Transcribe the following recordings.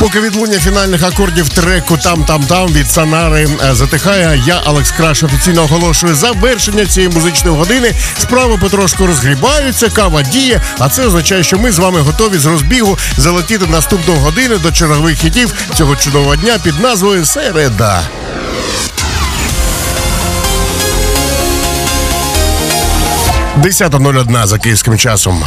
Поки відлуння фінальних акордів треку «Там-там-там» від Санари затихає, я, Алекс Краш, офіційно оголошую завершення цієї музичної години. Справи потрошку розгрібаються, кава діє, а це означає, що ми з вами готові з розбігу залетіти наступну годину до чергових хітів цього чудового дня під назвою «Середа». – 10:01 за київським часом.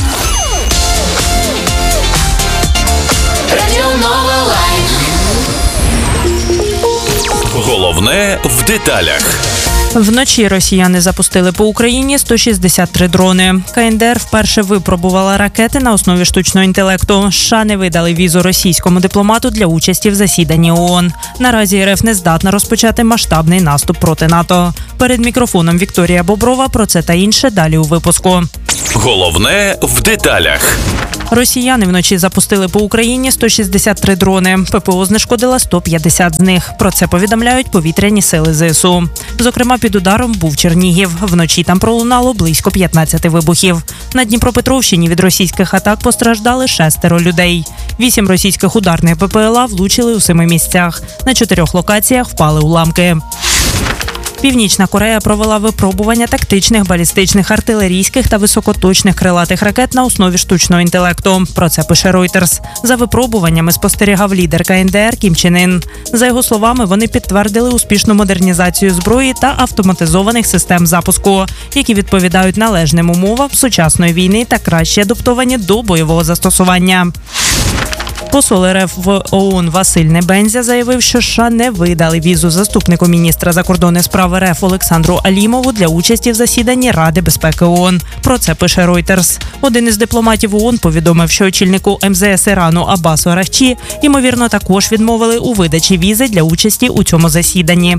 Головне в деталях. Вночі росіяни запустили по Україні 163 дрони. КНДР вперше випробувала ракети на основі штучного інтелекту. США не видали візу російському дипломату для участі в засіданні ООН. Наразі РФ не здатна розпочати масштабний наступ проти НАТО. Перед мікрофоном Вікторія Боброва про це та інше далі у випуску. Головне в деталях. Росіяни вночі запустили по Україні 163 дрони. ППО знешкодила 150 з них. Про це повідомляють повітряні сили ЗСУ. Зокрема, під ударом був Чернігів. Вночі там пролунало близько 15 вибухів. На Дніпропетровщині від російських атак постраждали 6 людей. 8 російських ударних БПЛА влучили у 7 місцях. На 4 локаціях впали уламки. Північна Корея провела випробування тактичних, балістичних, артилерійських та високоточних крилатих ракет на основі штучного інтелекту. Про це пише Reuters. За випробуваннями спостерігав лідер КНДР Кім Чен Ін. За його словами, вони підтвердили успішну модернізацію зброї та автоматизованих систем запуску, які відповідають належним умовам сучасної війни та краще адаптовані до бойового застосування. Посол РФ в ООН Василь Небензя заявив, що США не видали візу заступнику міністра закордонних справ РФ Олександру Алімову для участі в засіданні Ради безпеки ООН. Про це пише Reuters. Один із дипломатів ООН повідомив, що очільнику МЗС Ірану Аббасу Арахчі, ймовірно, також відмовили у видачі візи для участі у цьому засіданні.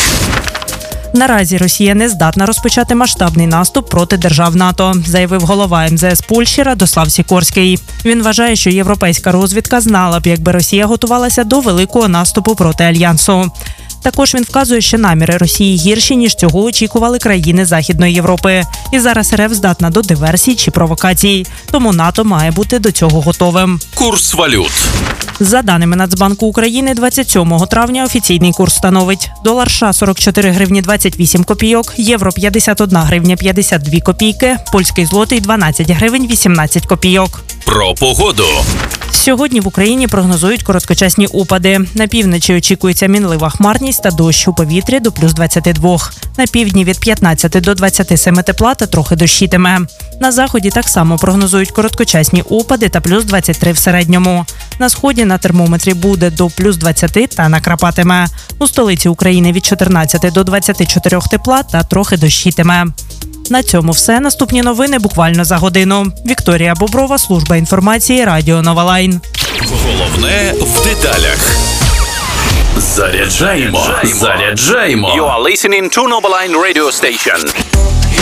Наразі Росія не здатна розпочати масштабний наступ проти держав НАТО, заявив голова МЗС Польщі Радослав Сікорський. Він вважає, що європейська розвідка знала б, якби Росія готувалася до великого наступу проти Альянсу. Також він вказує, що наміри Росії гірші, ніж цього очікували країни Західної Європи. І зараз РФ здатна до диверсій чи провокацій. Тому НАТО має бути до цього готовим. Курс валют. За даними Нацбанку України, 27 травня офіційний курс становить: долар США – 44 гривні 28 копійок, євро – 51 гривня 52 копійки, польський злотий – 12 гривень 18 копійок. Про погоду. Сьогодні в Україні прогнозують короткочасні опади. На півночі очікується мінлива хмарність та дощ у повітрі до плюс 22. На півдні від 15 до 27 тепла та трохи дощитиме. На заході так само прогнозують короткочасні опади та плюс 23 в середньому. На сході на термометрі буде до плюс 20 та накрапатиме. У столиці України від 14 до 24 тепла та трохи дощитиме. На цьому все. Наступні новини буквально за годину. Вікторія Боброва, служба інформації, Радіо Нова Лайн. Головне в деталях. Заряджаємо. You are listening to Nova Line Radio Station.